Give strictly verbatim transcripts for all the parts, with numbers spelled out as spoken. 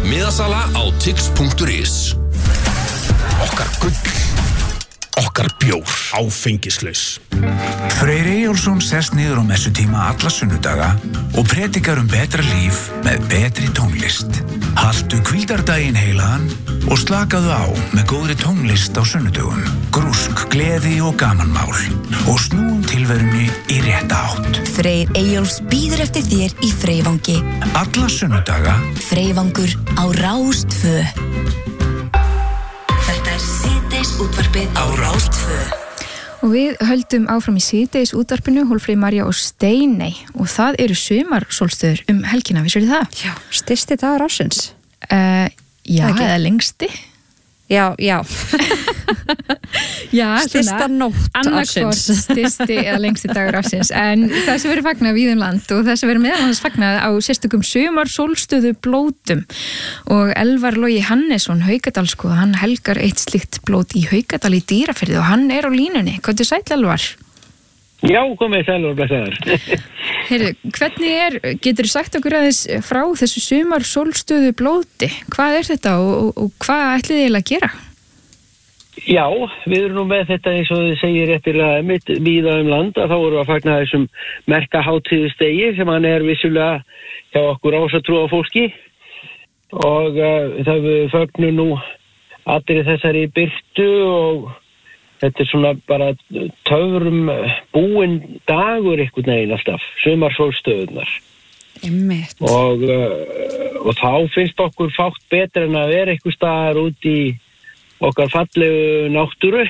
Miðasala á tix punktur is. Okkar gull, okkar bjór, áfengislaus. Freyr Eyjólfsson sest niður á messutíma alla sunnudaga og predikar um betra líf með betri tónlist. Haltu hvíldardaginn heilagan og slakaðu á með góðri tónlist á sunnudögum, grúsk, gleði og gamanmál og snúum tilverunni í rétta átt. Freyr Eyjólfs býður eftir þér í Freyvangi. Alla sunnudaga. Freyvangur á Rás tvö. Þetta er síðdeis útvarpið á Rás tvö. Og við höldum áfram í síðdeis útvarpinu, Hólmfríður María og Steiney, og það eru sumarsólstöður um helgina, vissir þið það? Já, stysti dagur ársins. Uh, já, eða lengsti. Já, já. já, Stysta nótt ársins. Stysti eða lengsti dagur ársins. En það sem verið fagnað víð um land og það sem verið meðal hans fagnað á sérstökum sumarsólstöðu blótum. Og Elvar Logi Hannesson, Haukadalsko, hann helgar eitt slíkt blót í Haukadal í Dýrafirði og hann er á línunni. Hvað er sæll, Elvar? Já, komið sæll og blessaður. Heyrðu, hvernig er, getur þú sagt okkur aðeins frá þessu sumarsólstöðu blóti? Hvað er þetta og, og, og hvað ætlið þið eiginlega að gera? Já, við erum nú með þetta eins og þið segir réttilega mitt víða um land að þá vorum við að fagna þessum merka hátíðisdegi sem hann er vissulega hjá okkur ásatrúa fólki og uh, það við fagnum nú allir þessari birtu og þetta er svona bara töfrum búinn dagur einhvern veginn alltaf, sumarsólstöðunar. Einmitt. Og, uh, og þá finnst okkur fátt betur en að vera einhver staðar út í okkar fallegu náttúru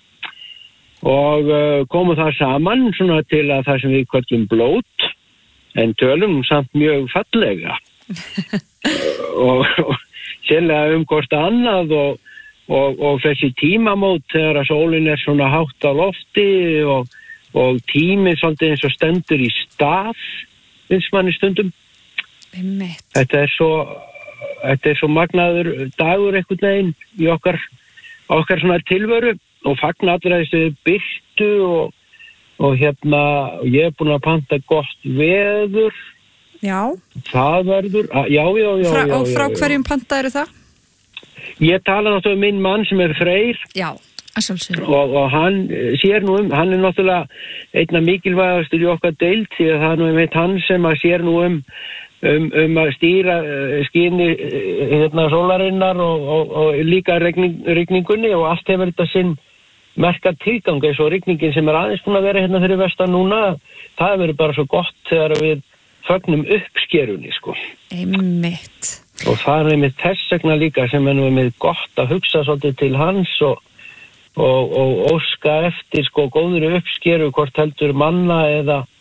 og uh, komum það saman svona til að það sem við köllum blót en tölum samt mjög fallega og, og sérlega um hvort annað og Og, og þessi tímamót þegar að sólin er svona hátt á lofti og, og tíminn svolítið eins og stendur í stað finnst manni stundum. Einmitt. Þetta er svo, þetta er svo magnaður dagur einhvern veginn í okkar, okkar svona tilveru og fagna allra þessi birtu og, og hérna ég er búin að panta gott veður. Já. Það verður, að, já, já, já. Fra, já, og frá já, já. hverjum pantaðirðu það? Ég tala náttúrulega um minn mann sem er Freyr. Já, og, og hann sér nú um, hann er náttúrulega einna mikilvægastur í okkar deild því að það er nú einmitt hann sem að sér nú um, um, um að stýra skýrni hérna sólarinnar og, og, og líka regning, regningunni og allt hefur þetta sinn merka tilgang eins og regningin sem er aðeins búin að vera hérna fyrir vestan núna, það verður bara svo gott þegar við fögnum uppskerunni sko. Einmitt. Og það er einmitt þess vegna líka sem er nú einmitt gott að hugsa svolítið til hans og, og, og óska eftir sko góðri uppskeru hvort heldur manna eða,